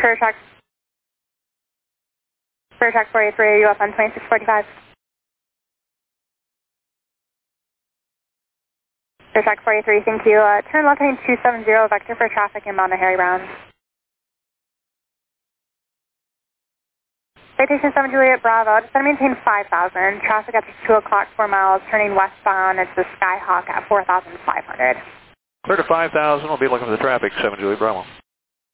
Clear track 43, are you up on 2645? Clear track 43, thank you. Turn left lane 270, vector for traffic inbound to Harry Brown. Citation 7 Juliet Bravo, just going to maintain 5,000. Traffic at 2 o'clock, 4 miles, turning westbound. It's the Skyhawk at 4,500. Clear to 5,000, we'll be looking for the traffic, 7 Juliet Bravo.